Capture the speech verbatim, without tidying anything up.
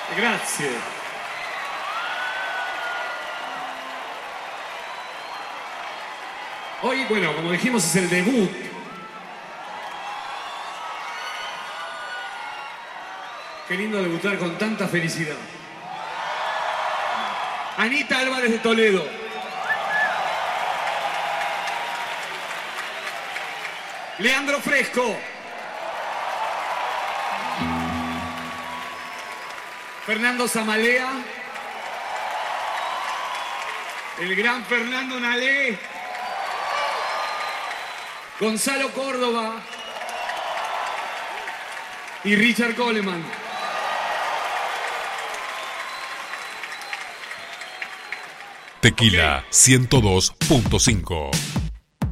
Grazie. Hoy, bueno, como dijimos, es el debut. Qué lindo debutar con tanta felicidad. Anita Álvarez de Toledo. Leandro Fresco. Fernando Zamalea. El gran Fernando Nalé. Gonzalo Córdoba. Y Richard Coleman. Tequila ciento dos punto cinco.